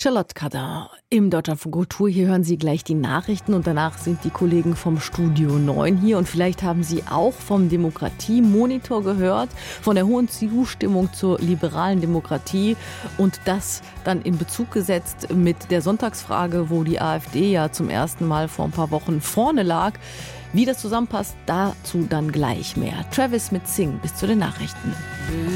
Charlotte Kadar im Deutschlandfunk Kultur. Hier hören Sie gleich die Nachrichten und danach sind die Kollegen vom Studio 9 hier. Und vielleicht haben Sie auch vom Demokratie-Monitor gehört, von der hohen Zustimmung zur liberalen Demokratie und das dann in Bezug gesetzt mit der Sonntagsfrage, wo die AfD ja zum ersten Mal vor ein paar Wochen vorne lag. Wie das zusammenpasst, dazu dann gleich mehr. Travis mit Sing bis zu den Nachrichten.